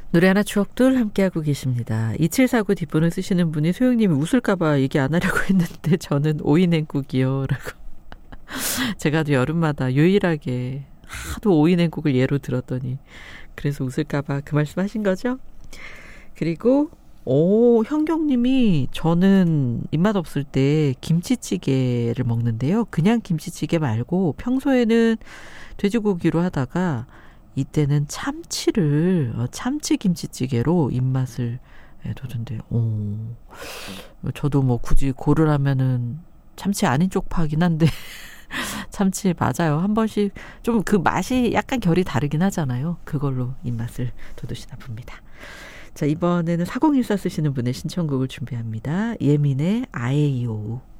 노래 하나 추억들 함께하고 계십니다. 2749 뒷번호 쓰시는 분이 소영님이 웃을까봐 얘기 안 하려고 했는데 저는 오이냉국이요 라고. 제가 또 여름마다 유일하게 하도 오이냉국을 예로 들었더니 그래서 웃을까봐 그 말씀 하신 거죠? 그리고 현경님이 저는 입맛 없을 때 김치찌개를 먹는데요. 그냥 김치찌개 말고 평소에는 돼지고기로 하다가 이때는 참치 김치찌개로 입맛을 돋는데요. 저도 뭐 굳이 고르라면은 참치 아닌 쪽 파긴 한데 참치 맞아요. 한 번씩 좀 그 맛이 약간 결이 다르긴 하잖아요. 그걸로 입맛을 돋우시나 봅니다. 자, 이번에는 4014 쓰시는 분의 신청곡을 준비합니다. 예민의 아에이오.